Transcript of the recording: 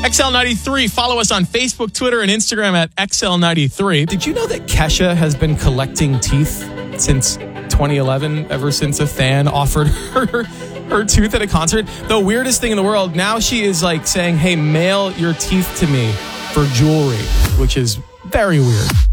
XL93. Follow us on Facebook, Twitter, and Instagram at XL93. Did you know that Kesha has been collecting teeth since 2011, ever since a fan offered her tooth at a concert? The weirdest thing in the world. Now she is like saying, hey, mail your teeth to me for jewelry, which is very weird.